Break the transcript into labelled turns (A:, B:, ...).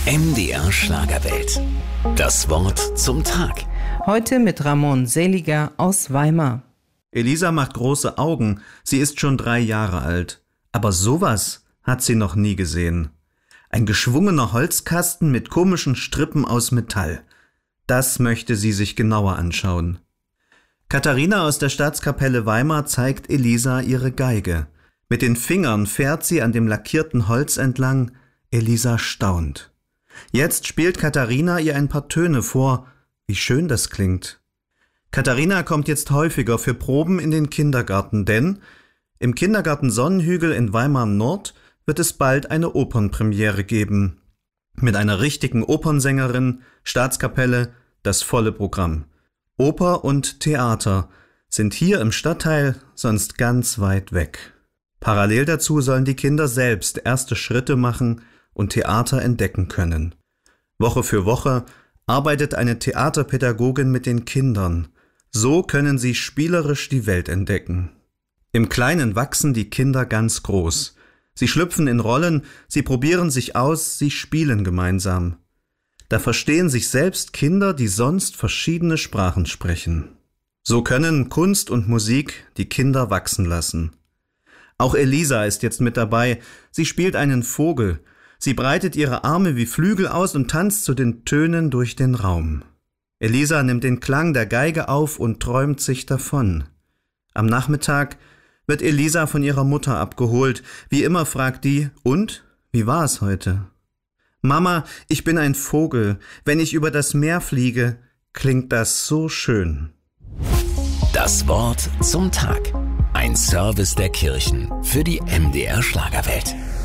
A: MDR Schlagerwelt. Das Wort zum Tag.
B: Heute mit Ramon Seliger aus Weimar.
C: Elisa macht große Augen. Sie ist schon 3 Jahre alt. Aber sowas hat sie noch nie gesehen. Ein geschwungener Holzkasten mit komischen Strippen aus Metall. Das möchte sie sich genauer anschauen. Katharina aus der Staatskapelle Weimar zeigt Elisa ihre Geige. Mit den Fingern fährt sie an dem lackierten Holz entlang. Elisa staunt. Jetzt spielt Katharina ihr ein paar Töne vor. Wie schön das klingt. Katharina kommt jetzt häufiger für Proben in den Kindergarten, denn im Kindergarten Sonnenhügel in Weimar Nord wird es bald eine Opernpremiere geben. Mit einer richtigen Opernsängerin, Staatskapelle, das volle Programm. Oper und Theater sind hier im Stadtteil sonst ganz weit weg. Parallel dazu sollen die Kinder selbst erste Schritte machen und Theater entdecken können. Woche für Woche arbeitet eine Theaterpädagogin mit den Kindern. So können sie spielerisch die Welt entdecken. Im Kleinen wachsen die Kinder ganz groß. Sie schlüpfen in Rollen, sie probieren sich aus, sie spielen gemeinsam. Da verstehen sich selbst Kinder, die sonst verschiedene Sprachen sprechen. So können Kunst und Musik die Kinder wachsen lassen. Auch Elisa ist jetzt mit dabei. Sie spielt einen Vogel. Sie breitet ihre Arme wie Flügel aus und tanzt zu den Tönen durch den Raum. Elisa nimmt den Klang der Geige auf und träumt sich davon. Am Nachmittag wird Elisa von ihrer Mutter abgeholt. Wie immer fragt die: Und, wie war es heute? Mama, ich bin ein Vogel. Wenn ich über das Meer fliege, klingt das so schön.
A: Das Wort zum Tag. Ein Service der Kirchen für die MDR Schlagerwelt.